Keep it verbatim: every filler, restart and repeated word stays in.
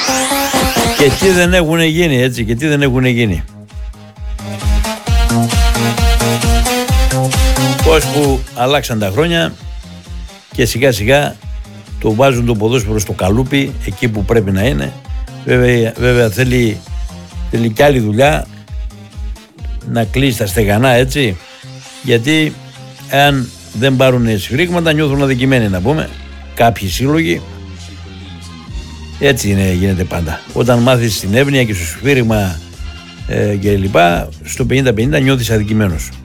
Και τι δεν έχουν γίνει, έτσι, και τι δεν έχουν γίνει. Πώς που αλλάξαν τα χρόνια και σιγά σιγά το βάζουν το ποδόσφαιρο στο καλούπι, εκεί που πρέπει να είναι. Βέβαια, βέβαια θέλει, θέλει κι άλλη δουλειά να κλείσει τα στεγανά, έτσι, γιατί αν δεν πάρουν σφυρίγματα νιώθουν αδικημένοι, να πούμε, κάποιοι σύλλογοι. Έτσι είναι, γίνεται πάντα. Όταν μάθεις την εύνοια και στο σφύριγμα ε, και λοιπά, στο πενήντα πενήντα νιώθεις αδικημένος.